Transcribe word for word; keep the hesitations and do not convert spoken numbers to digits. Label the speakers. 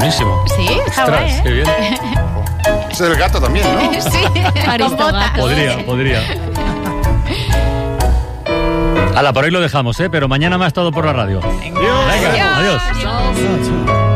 Speaker 1: buenísimo.
Speaker 2: Sí, está
Speaker 1: Ostras,
Speaker 2: guay, ¿eh?
Speaker 1: qué bien.
Speaker 3: Es el gato también, ¿no?
Speaker 2: Sí, con botas.
Speaker 1: Podría, podría. Hala, por ahí lo dejamos, ¿eh? Pero mañana más todo por la radio.
Speaker 2: Venga.
Speaker 1: Venga, adiós.
Speaker 2: Adiós.